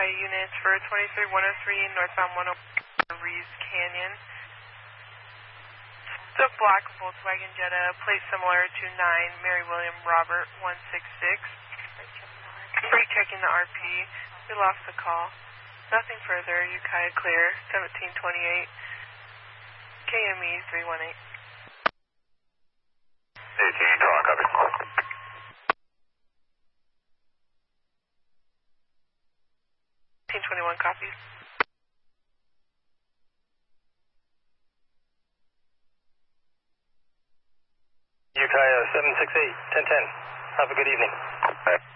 Ukiah units for 23103 northbound 101 Reeves Canyon. The black Volkswagen Jetta, plate similar to 9 Mary William Robert 166. Pre-checking the RP. We lost the call. Nothing further. Ukiah clear. 1728. KME 318. 18, draw, copy. 1821 copies. Ukiah 768, 1010. Have a good evening.